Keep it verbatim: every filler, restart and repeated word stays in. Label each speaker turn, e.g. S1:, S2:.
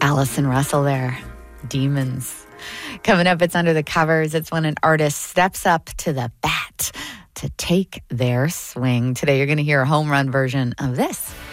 S1: Allison Russell there. Demons. Coming up, it's Under the Covers. It's when an artist steps up to the bat to take their swing. Today, you're going to hear a home run version of this.